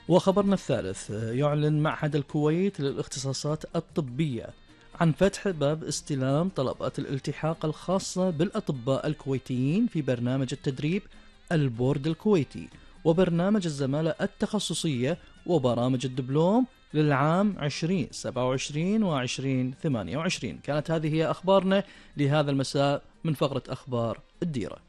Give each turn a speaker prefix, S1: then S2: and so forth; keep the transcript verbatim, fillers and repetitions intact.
S1: وخبرنا الثالث، يعلن معهد الكويت للاختصاصات الطبية عن فتح باب استلام طلبات الالتحاق الخاصة بالأطباء الكويتيين في برنامج التدريب البورد الكويتي وبرنامج الزمالة التخصصية وبرامج الدبلوم للعام عشرين سبعة وعشرين وعشرين ثمانية وعشرين. كانت هذه هي أخبارنا لهذا المساء من فقرة أخبار الديرة.